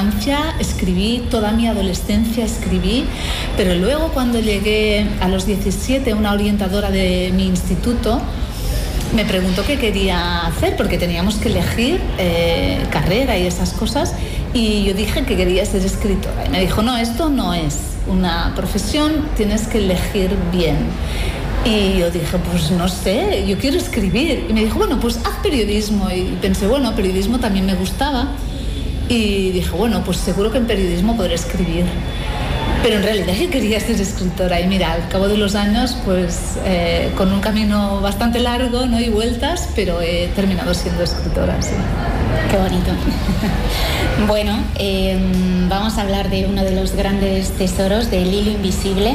infancia escribí, toda mi adolescencia escribí, pero luego cuando llegué a los 17, una orientadora de mi instituto me preguntó qué quería hacer, porque teníamos que elegir carrera y esas cosas, y yo dije que quería ser escritora. Y me dijo, no, esto no es una profesión, tienes que elegir bien. Y yo dije, pues no sé, yo quiero escribir. Y me dijo, bueno, pues haz periodismo. Y pensé, bueno, periodismo también me gustaba. Y dije, bueno, pues seguro que en periodismo podré escribir. Pero en realidad yo quería ser escritora. Y mira, al cabo de los años, pues con un camino bastante largo, ¿no? Y vueltas, pero he terminado siendo escritora, sí. Qué bonito. Bueno, vamos a hablar de uno de los grandes tesoros, del hilo invisible.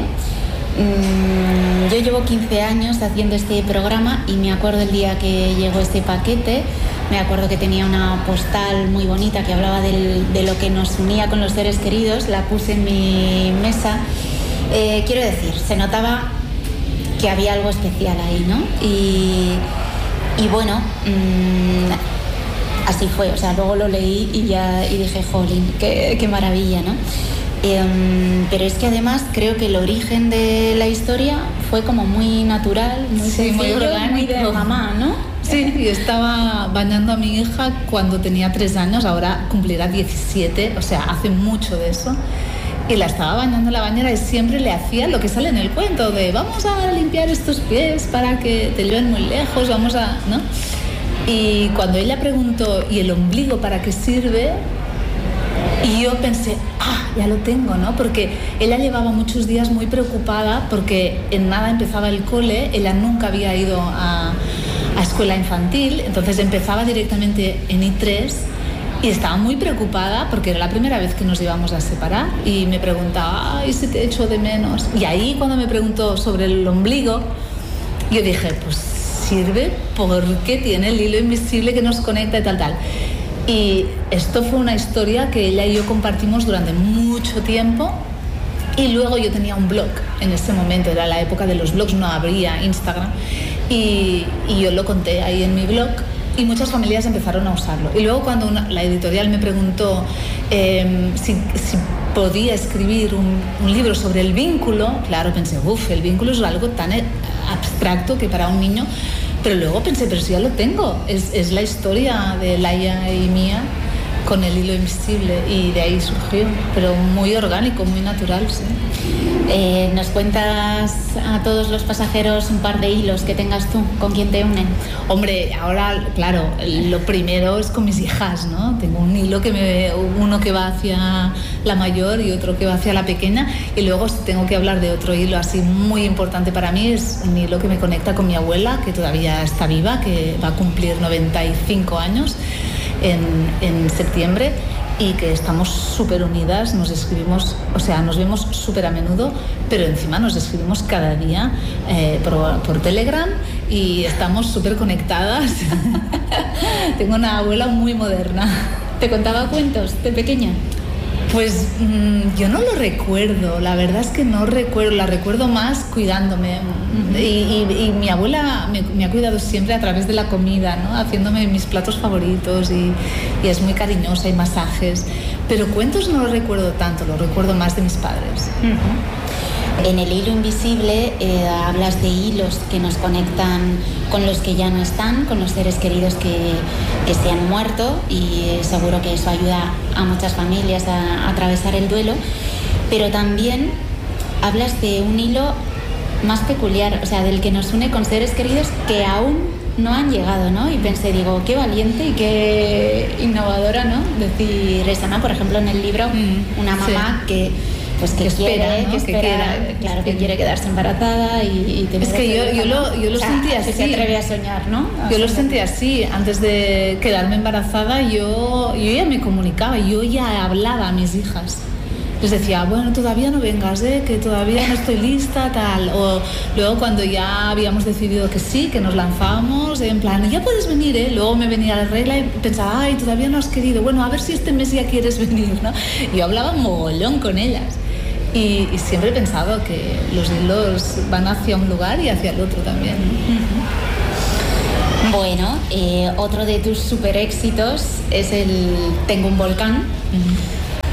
Yo llevo 15 años haciendo este programa y me acuerdo el día que llegó este paquete. Me acuerdo que tenía una postal muy bonita que hablaba de lo que nos unía con los seres queridos. La puse en mi mesa. Quiero decir, se notaba que había algo especial ahí, ¿no? Y bueno, así fue. O sea, luego lo leí y dije, jolín, qué maravilla, ¿no? Pero es que además creo que el origen de la historia fue como muy natural, muy sencillo, muy orgánico, muy de mamá, ¿no? Sí, y estaba bañando a mi hija cuando tenía 3 años, ahora cumplirá 17, o sea, hace mucho de eso. Y la estaba bañando en la bañera y siempre le hacía lo que sale en el cuento de vamos a limpiar estos pies para que te lleven muy lejos, vamos a... ¿no? Y cuando ella preguntó, ¿y el ombligo para qué sirve? Y yo pensé, ya lo tengo, ¿no? Porque ella llevaba muchos días muy preocupada porque en nada empezaba el cole, ella nunca había ido a escuela infantil, entonces empezaba directamente en I3 y estaba muy preocupada porque era la primera vez que nos íbamos a separar y me preguntaba, ay, si te echo de menos. Y ahí cuando me preguntó sobre el ombligo, yo dije, pues sirve porque tiene el hilo invisible que nos conecta y tal. Y esto fue una historia que ella y yo compartimos durante mucho tiempo. Y luego yo tenía un blog en ese momento, era la época de los blogs, no habría Instagram. Y yo lo conté ahí en mi blog y muchas familias empezaron a usarlo. Y luego cuando la editorial me preguntó si podía escribir un libro sobre el vínculo, claro, pensé, el vínculo es algo tan abstracto que para un niño... Pero luego pensé, pero si ya lo tengo, es la historia de Laia y mía con el hilo invisible y de ahí surgió, pero muy orgánico, muy natural, sí. ¿Nos cuentas a todos los pasajeros un par de hilos que tengas tú? ¿Con quién te unen? Hombre, ahora, claro, lo primero es con mis hijas, ¿no? Tengo un hilo uno que va hacia la mayor y otro que va hacia la pequeña, y luego si tengo que hablar de otro hilo así muy importante para mí, es un hilo que me conecta con mi abuela, que todavía está viva, que va a cumplir 95 años en septiembre, y que estamos súper unidas, nos escribimos, o sea, nos vemos súper a menudo, pero encima nos escribimos cada día por Telegram y estamos súper conectadas. Tengo una abuela muy moderna. ¿Te contaba cuentos de pequeña? Pues yo no lo recuerdo, la verdad es que no recuerdo, la recuerdo más cuidándome. Y mi abuela me ha cuidado siempre a través de la comida, ¿no? Haciéndome mis platos favoritos y es muy cariñosa y masajes. Pero cuentos no lo recuerdo tanto, lo recuerdo más de mis padres. En el hilo invisible hablas de hilos que nos conectan con los que ya no están, con los seres queridos que se han muerto, y seguro que eso ayuda a muchas familias a atravesar el duelo, pero también hablas de un hilo más peculiar, o sea, del que nos une con seres queridos que aún no han llegado, ¿no? Y pensé, digo, qué valiente y qué innovadora, ¿no? Decir eso, ¿no? Por ejemplo, en el libro, una mamá que quiere quedarse embarazada y tener... Es que yo lo sentí así. Que se atreve a soñar, ¿no? Yo lo sentí así. Antes de quedarme embarazada, yo ya me comunicaba, yo ya hablaba a mis hijas. Les decía, bueno, todavía no vengas, que todavía no estoy lista, tal. O luego cuando ya habíamos decidido que sí, que nos lanzábamos, en plan, ya puedes venir, Luego me venía la regla y pensaba, ay, todavía no has querido. Bueno, a ver si este mes ya quieres venir, ¿no? Y yo hablaba mogollón con ellas. Y siempre he pensado que los hilos van hacia un lugar y hacia el otro también. Bueno, otro de tus super éxitos es el Tengo un volcán.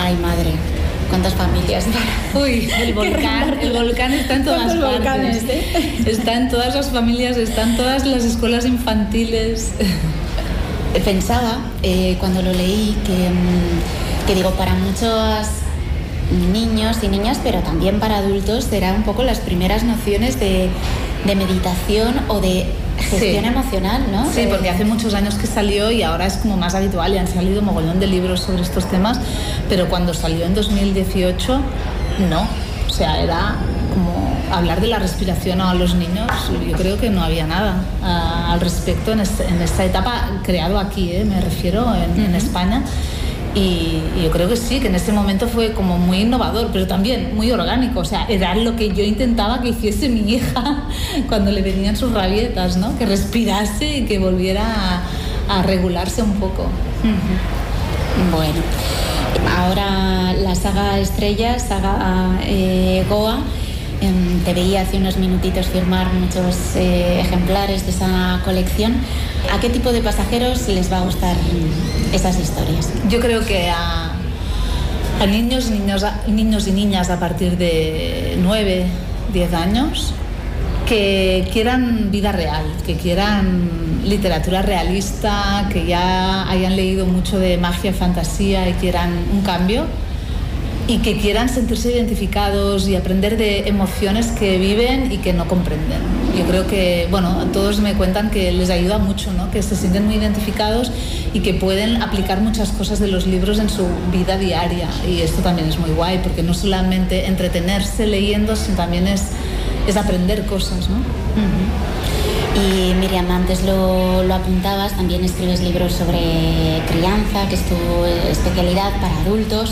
Ay, madre. ¿Cuántas familias? Uy, el volcán está en todas partes. Volcanes, Está en todas las familias, está en todas las escuelas infantiles. Pensaba, cuando lo leí, que digo, para muchos niños y niñas, pero también para adultos, será un poco las primeras nociones de meditación o de gestión emocional, ¿no? Sí, porque hace muchos años que salió y ahora es como más habitual y han salido mogollón de libros sobre estos temas, pero cuando salió en 2018, no. O sea, era como hablar de la respiración a los niños, yo creo que no había nada al respecto en esta etapa, creado aquí, me refiero, en España. Y yo creo que sí, que en ese momento fue como muy innovador, pero también muy orgánico. O sea, era lo que yo intentaba que hiciese mi hija cuando le venían sus rabietas, ¿no? Que respirase y que volviera a regularse un poco. Bueno, ahora la saga Estrella, saga Goa. Te veía hace unos minutitos firmar muchos ejemplares de esa colección. ¿A qué tipo de pasajeros les va a gustar esas historias? Yo creo que a niños y niñas a partir de 9, 10 años que quieran vida real, que quieran literatura realista, que ya hayan leído mucho de magia y fantasía y quieran un cambio, y que quieran sentirse identificados y aprender de emociones que viven y que no comprenden. Yo creo que, bueno, todos me cuentan que les ayuda mucho, ¿no? Que se sienten muy identificados y que pueden aplicar muchas cosas de los libros en su vida diaria. Y esto también es muy guay, porque no solamente entretenerse leyendo, sino también es aprender cosas, ¿no? Y Miriam, antes lo apuntabas, también escribes libros sobre crianza, que es tu especialidad para adultos.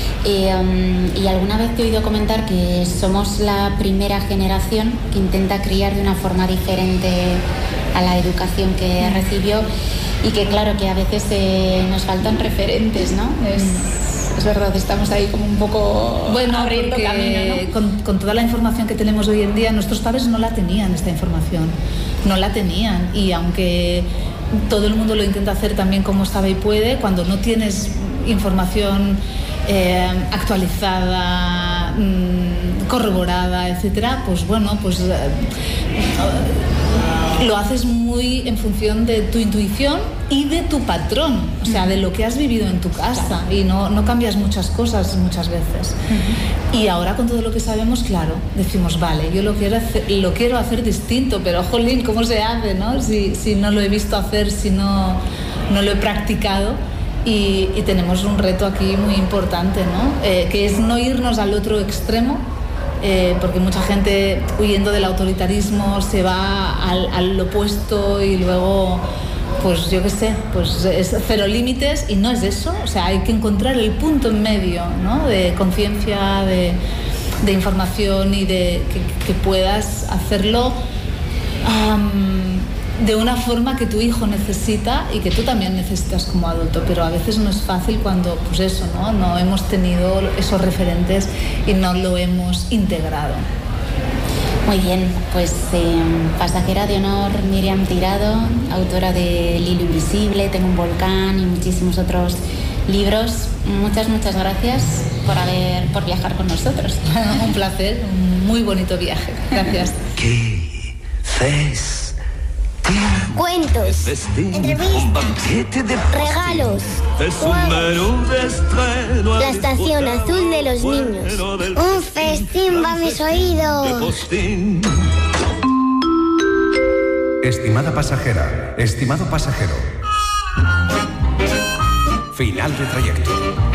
Y alguna vez te he oído comentar que somos la primera generación que intenta criar de una forma diferente a la educación que recibió, y que claro, que a veces nos faltan referentes, ¿no? Es verdad, estamos ahí como un poco abriendo camino, ¿no? Con toda la información que tenemos hoy en día, nuestros padres no la tenían, esta información, no la tenían, y aunque todo el mundo lo intenta hacer también como sabe y puede, cuando no tienes información actualizada, corroborada, etcétera, pues bueno, pues lo haces muy en función de tu intuición y de tu patrón, o sea, de lo que has vivido en tu casa, y no cambias muchas cosas muchas veces. Y ahora, con todo lo que sabemos, claro, decimos, vale, yo lo quiero hacer distinto, pero jolín, ¿cómo se hace, no? Si no lo he visto hacer, si no lo he practicado. Y tenemos un reto aquí muy importante, ¿no? Que es no irnos al otro extremo, porque mucha gente, huyendo del autoritarismo, se va al opuesto y luego, pues yo qué sé, pues es cero límites, y no es eso. O sea, hay que encontrar el punto en medio, ¿no? De conciencia, de información, y de que puedas hacerlo de una forma que tu hijo necesita y que tú también necesitas como adulto, pero a veces no es fácil cuando, pues eso, no hemos tenido esos referentes y no lo hemos integrado. Muy bien, pues pasajera de honor Miriam Tirado, autora de El hilo invisible, Tengo un volcán y muchísimos otros libros. Muchas gracias por viajar con nosotros. Un placer, un muy bonito viaje. Gracias. Cuentos, entrevistas, regalos, juegos. La estación azul de los niños. Un festín va a mis oídos. Estimada pasajera, estimado pasajero. Final de trayecto.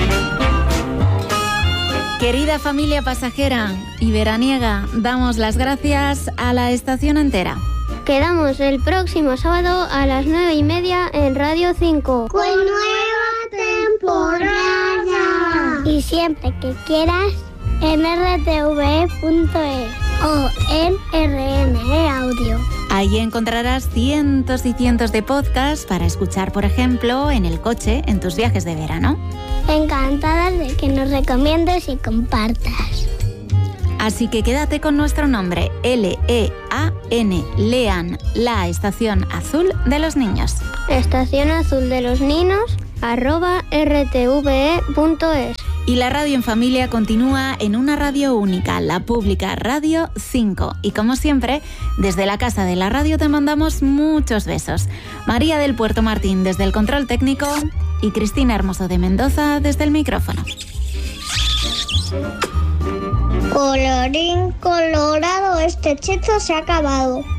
Querida familia pasajera y veraniega, damos las gracias a la estación entera. Quedamos el próximo sábado a las 9:30 en Radio 5. Con nueva temporada. Y siempre que quieras, en rtve.es o en RME Audio. Ahí encontrarás cientos y cientos de podcasts para escuchar, por ejemplo, en el coche, en tus viajes de verano. Encantadas de que nos recomiendes y compartas. Así que quédate con nuestro nombre, LEAN, LEAN, la Estación Azul de los Niños. Estación Azul de los Niños radio@rtve.es. Y la radio en familia continúa en una radio única, la pública Radio 5. Y como siempre, desde la casa de la radio te mandamos muchos besos. María del Puerto Martín desde el control técnico y Cristina Hermoso de Mendoza desde el micrófono. Colorín colorado, este hechizo se ha acabado.